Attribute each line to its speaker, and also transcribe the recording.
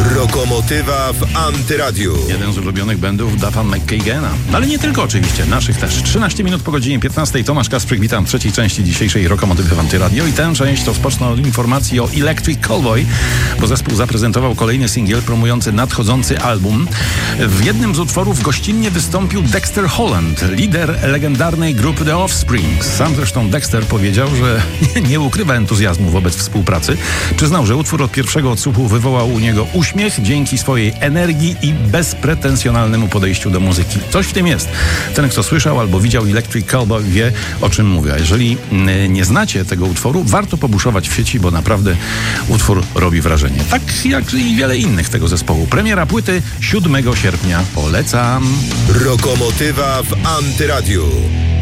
Speaker 1: Rokomotywa w Antyradiu.
Speaker 2: Jeden z ulubionych bandów Duffa McKagena. Ale nie tylko oczywiście, naszych też. 13 minut po godzinie 15. Tomasz Kasprzyk, witam w trzeciej części dzisiejszej Rokomotywy w Antyradio. I tę część rozpocznę od informacji o Electric Callboy, bo zespół zaprezentował kolejny singiel promujący nadchodzący album. W jednym z utworów gościnnie wystąpił Dexter Holland, lider legendarnej grupy The Offspring. Sam zresztą Dexter powiedział, że nie ukrywa entuzjazmu wobec współpracy. Przyznał, że utwór od pierwszego odsłuchu wywołał u niego uśmiech dzięki swojej energii i bezpretensjonalnemu podejściu do muzyki. Coś w tym jest. Ten, kto słyszał albo widział Electric Callboy, wie, o czym mówię. A jeżeli nie znacie tego utworu, warto pobuszować w sieci, bo naprawdę utwór robi wrażenie. Tak jak i wiele innych tego zespołu. Premiera płyty 7 sierpnia. Polecam.
Speaker 1: Rokomotywa w Antyradiu.